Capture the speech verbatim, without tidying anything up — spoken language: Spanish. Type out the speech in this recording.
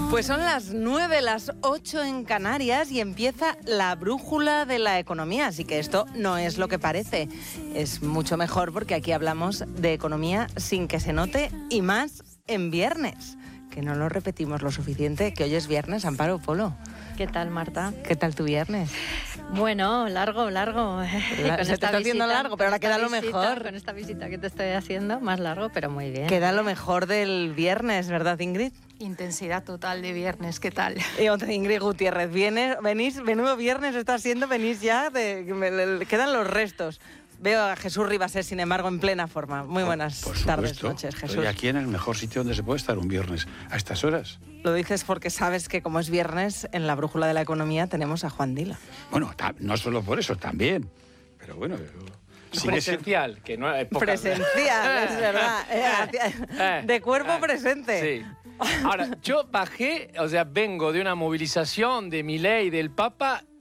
Pues son las nueve, las ocho en Canarias y empieza la brújula de la economía, así que esto no es lo que parece. Es mucho mejor porque aquí hablamos de economía sin que se note y más en viernes, que no lo repetimos lo suficiente, que hoy es viernes. Amparo Polo. ¿Qué tal, Marta? ¿Qué tal tu viernes? Bueno, largo, largo. La, se te está haciendo visita, largo, pero ahora queda lo visita, mejor. Con esta visita que te estoy haciendo, más largo, pero muy bien. Queda lo mejor del viernes, ¿verdad, Ingrid? Intensidad total de viernes, ¿qué tal? Y otra, Ingrid Gutiérrez, vienes, venís, menudo viernes está siendo, venís ya, de, me, le, quedan los restos. Veo a Jesús Ribasés, sin embargo, en plena forma. Muy buenas por, por tardes, noches, Jesús. Estoy aquí en el mejor sitio donde se puede estar un viernes, a estas horas. Lo dices porque sabes que como es viernes, en la brújula de la economía tenemos a Juan Dila. Bueno, no solo por eso, también. Pero bueno... Sí, presencial, que no es poca... Presencial, es verdad. Eh, de cuerpo eh, presente. Sí. Ahora, yo bajé, o sea, vengo de una movilización de Milei y del Papa